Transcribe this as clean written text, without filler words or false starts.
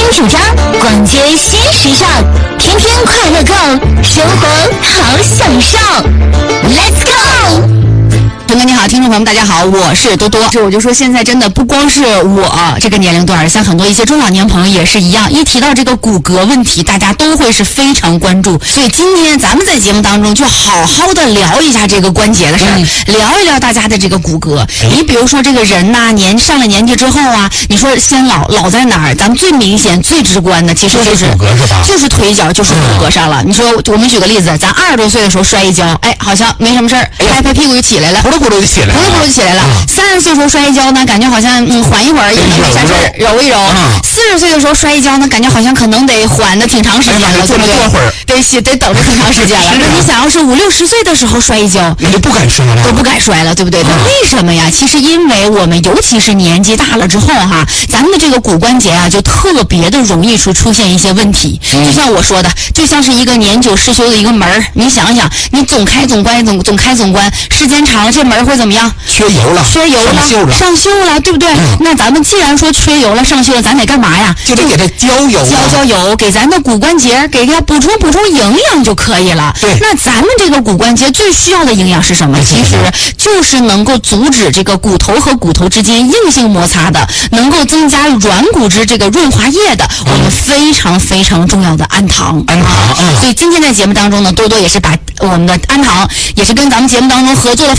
主张，逛街新时尚，天天快乐购，生活好享受。Let's go！ 朋友你好，听众朋友们大家好，我是多多。我就说现在真的不光是我这个年龄段，像很多一些中老年朋友也是一样，一提到这个骨骼问题，大家都会是非常关注。所以今天咱们在节目当中就好好的聊一下这个关节的事儿，聊一聊大家的这个骨骼。你比如说这个人呐，上了年纪之后啊，你说先老在哪儿？咱们最明显、最直观的，其实就是骨骼是吧？ 就是腿脚，就是骨骼上了。你说我们举个例子，咱20多岁的时候摔一跤，哎，好像没什么事儿，拍屁股就起来了。 咕噜就起来了， 咕噜就起来了。30岁的时候摔一跤呢，感觉好像缓一会儿也能没啥事儿，揉一揉。40岁的时候摔一跤呢，感觉好像可能得缓的挺长时间了，对不对？得等着挺长时间了。那你想要是50、60岁的时候摔一跤， 那就不敢摔了， 都不敢摔了，对不对？那为什么呀？其实因为我们尤其是年纪大了之后哈，咱们的这个骨关节啊，就特别的容易出现一些问题。就像我说的，就像是一个年久失修的一个门儿，你想想，你总开总关，总开总关，时间长了，这门会怎么样？ 缺油了， 上锈了，对不对？那咱们既然说缺油了、上锈了，咱得干嘛呀？ 就得给它浇油， 浇油，给咱的骨关节给它补充营养就可以了。 对， 那咱们这个骨关节最需要的营养是什么？其实就是能够阻止这个骨头和骨头之间硬性摩擦的，能够增加软骨质这个润滑液的，我们非常非常重要的氨糖。所以今天在节目当中呢，多多也是把我们的氨糖也是跟咱们节目当中合作了